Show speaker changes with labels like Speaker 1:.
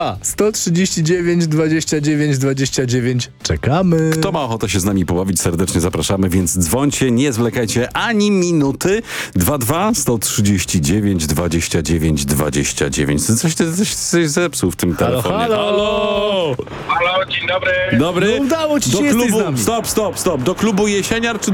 Speaker 1: 139 29 29. Czekamy.
Speaker 2: Kto ma ochotę się z nami pobawić, serdecznie zapraszamy, więc dzwońcie, nie zwlekajcie ani minuty. 139 29 29. Coś zepsuł w tym telefonie.
Speaker 1: Halo!
Speaker 3: Halo, dzień dobry.
Speaker 2: Dobry.
Speaker 1: No udało ci się,
Speaker 2: Do
Speaker 1: jesteś z
Speaker 2: klubu,
Speaker 1: nami.
Speaker 2: stop. Do klubu Jesieniar czy